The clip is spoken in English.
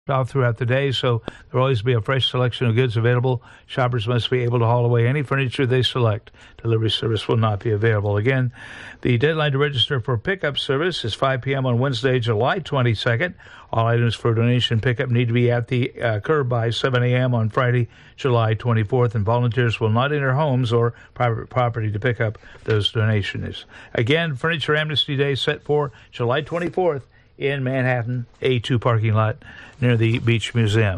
off throughout the day, so there will always be a fresh selection of goods available. Shoppers must be able to haul away any furniture they select. Delivery service will not be available. Again, the deadline to register for pickup service is 5 p.m. on Wednesday, July 22nd. All items for donation pickup need to be at the curb by 7 a.m. on Friday, July 24th, and volunteers will not enter homes or private property to pick up those donations. Again, Furniture Amnesty Day set for July 24th in Manhattan, A2 parking lot near the Beach Museum.